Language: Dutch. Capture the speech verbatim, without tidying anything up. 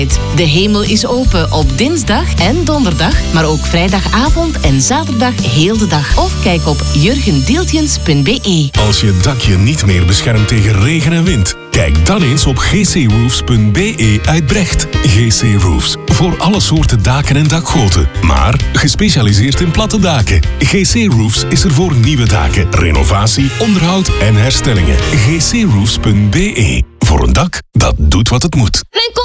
De hemel is open op dinsdag en donderdag, maar ook vrijdagavond en zaterdag heel de dag. Of kijk op jurgendeeltjens punt b e. Als je dakje niet meer beschermt tegen regen en wind, kijk dan eens op g c roofs punt b e uit Brecht. G C Roofs, voor alle soorten daken en dakgoten, maar gespecialiseerd in platte daken. G C Roofs is er voor nieuwe daken, renovatie, onderhoud en herstellingen. g c roofs punt b e. Voor een dak dat doet wat het moet.